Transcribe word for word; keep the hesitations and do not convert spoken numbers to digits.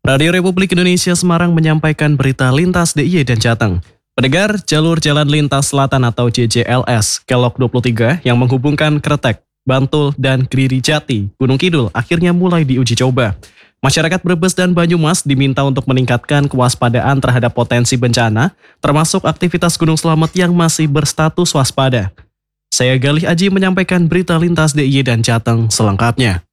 Radio Republik Indonesia Semarang menyampaikan berita lintas D I Y dan Jateng. Pendengar, jalur Jalan Lintas Selatan atau J J L S Kelok dua puluh tiga yang menghubungkan Kretek, Bantul, dan Kediri Jati, Gunung Kidul akhirnya mulai diuji coba. Masyarakat Brebes dan Banyumas diminta untuk meningkatkan kewaspadaan terhadap potensi bencana, termasuk aktivitas gunung selamet yang masih berstatus waspada. Saya Galih Aji menyampaikan berita lintas D I Y dan Jateng selengkapnya.